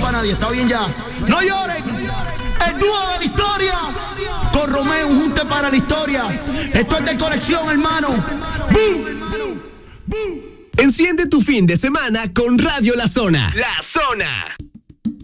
para nadie, está bien ya. No lloren. El dúo de la historia. Con Romeo, un junte para la historia. Esto es de colección, hermano. ¡Bum! Enciende tu fin de semana con Radio La Zona. La Zona.